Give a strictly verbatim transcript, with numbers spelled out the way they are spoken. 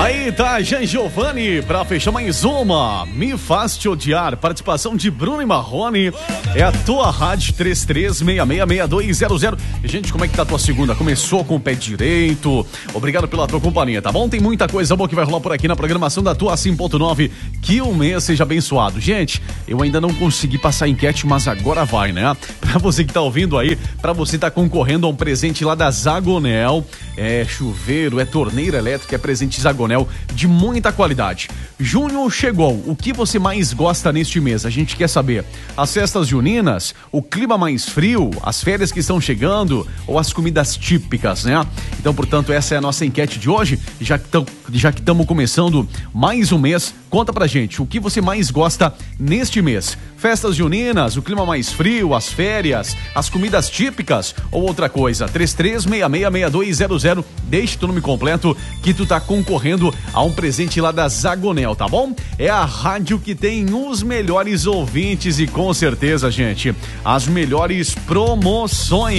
Aí tá, Jean Giovanni, pra fechar mais uma. Me Faz Te Odiar, participação de Bruno e Marrone. É a tua rádio três três seis seis seis dois zero zero. Gente, como é que tá a tua segunda? Começou com o pé direito? Obrigado pela tua companhia, tá bom? Tem muita coisa boa que vai rolar por aqui na programação da tua Sim ponto nove. Que o mês seja abençoado. Gente, eu ainda não consegui passar a enquete, mas agora vai, né? Pra você que tá ouvindo aí, pra você tá concorrendo a um presente lá da Zagonel. É chuveiro, é torneira elétrica, é presente Zagonel de muita qualidade. Junho chegou. O que você mais gosta neste mês? A gente quer saber. As festas juninas, o clima mais frio, as férias que estão chegando ou as comidas típicas, né? Então, portanto, essa é a nossa enquete de hoje. Já que já que estamos começando mais um mês, conta pra gente o que você mais gosta neste mês. Festas juninas, o clima mais frio, as férias, as comidas típicas ou outra coisa. três três seis seis seis dois zero zero. Deixe teu nome completo que tu tá concorrendo a um presente lá da Zagonel, tá bom? É a rádio que tem os melhores ouvintes e com certeza, gente, as melhores promoções.